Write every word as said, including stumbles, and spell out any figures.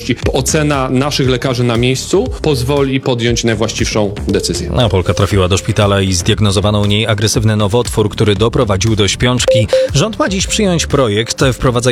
możliwości. Ocena naszych lekarzy na miejscu pozwoli podjąć najwłaściwszą decyzję. A Polka trafiła do szpitala i zdiagnozowano u niej agresywny nowotwór, który doprowadził do śpiączki. Rząd ma dziś przyjąć projekt wprowadzający